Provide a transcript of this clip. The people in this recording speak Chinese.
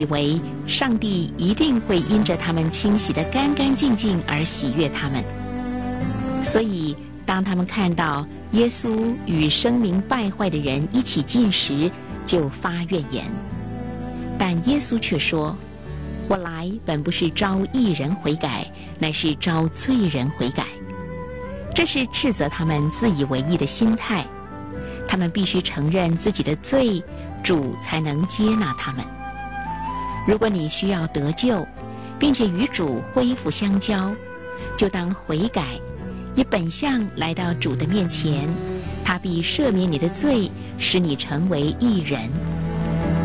以为上帝一定会因着他们清洗得干干净净而喜悦他们，所以当他们看到耶稣与生灵败坏的人一起进食，就发怨言。但耶稣却说：“我来本不是招义人悔改，乃是招罪人悔改。”这是斥责他们自以为义的心态。他们必须承认自己的罪，主才能接纳他们。如果你需要得救，并且与主恢复相交，就当悔改，以本相来到主的面前，他必赦免你的罪，使你成为义人。